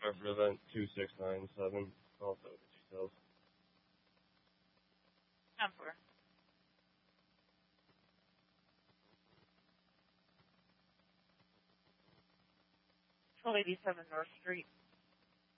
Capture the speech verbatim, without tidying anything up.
for event two six nine seven. Also the details. Number. twelve eighty-seven North Street.